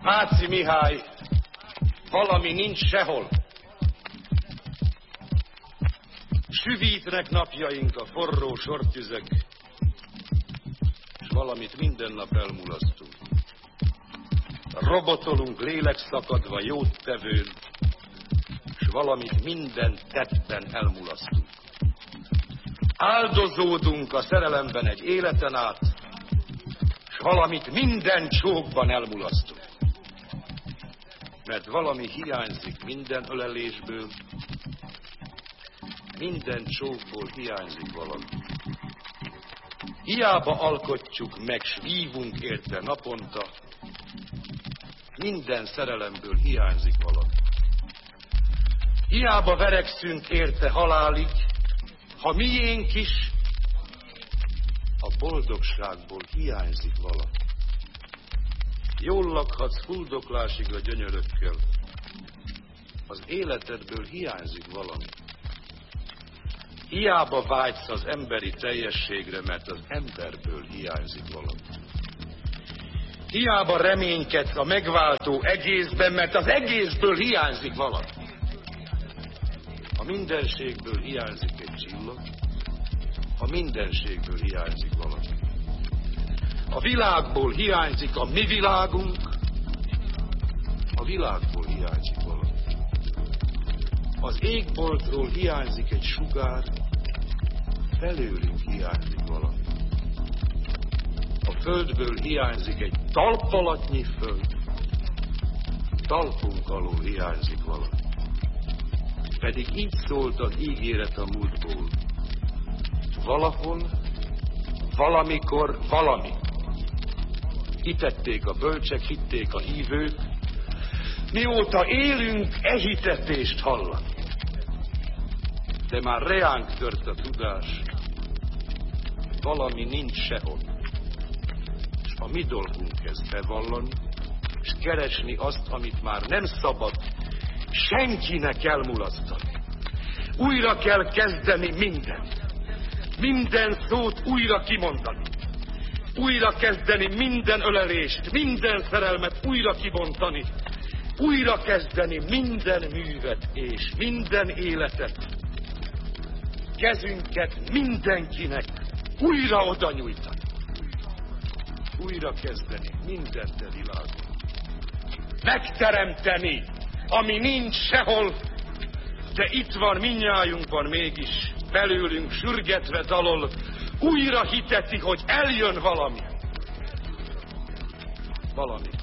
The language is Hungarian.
Váci Mihály, valami nincs sehol. Süvítnek napjaink a forró sortüzek, s valamit minden nap elmulasztunk. Robotolunk lélekszakadva jót tevőn, s valamit minden tetten elmulasztunk. Áldozódunk a szerelemben egy életen át, s valamit minden csókban elmulasztunk. Mert valami hiányzik minden ölelésből, minden csókból hiányzik valami. Hiába alkotjuk meg, s vívunk érte naponta, minden szerelemből hiányzik valami. Hiába verekszünk érte halálig, ha miénk is, a boldogságból hiányzik valami. Jól lakhatsz fuldoklásig a gyönyörökkel, az életedből hiányzik valami. Hiába vágysz az emberi teljességre, mert az emberből hiányzik valami. Hiába reménykedsz a megváltó egészben, mert az egészből hiányzik valami. A mindenségből hiányzik egy csillag, a mindenségből hiányzik valami. A világból hiányzik a mi világunk, a világból hiányzik valami. Az égboltról hiányzik egy sugár, felőlünk hiányzik valami. A földből hiányzik egy talpalatnyi föld, talpunk alól hiányzik valami. Pedig így szólt az ígéret a múltból. Valahol, valamikor, valami. Hitették a bölcsek, hitték a hívők, mióta élünk, e hitetést hallani. De már reánk tört a tudás, valami nincs sehol. És a mi dolgunk ez bevallani, és keresni azt, amit már nem szabad senkinek elmulasztani. Újra kell kezdeni mindent. Minden szót újra kimondani. Újra kezdeni minden ölelést, minden szerelmet újra kibontani. Újra kezdeni minden művet és minden életet. Kezünket mindenkinek újra oda nyújtani. Újra kezdeni mindent a világon. Megteremteni, ami nincs sehol, de itt van mindnyájunkban mégis, belőlünk sürgetve dalol, újra hiteti, hogy eljön valami. Valami.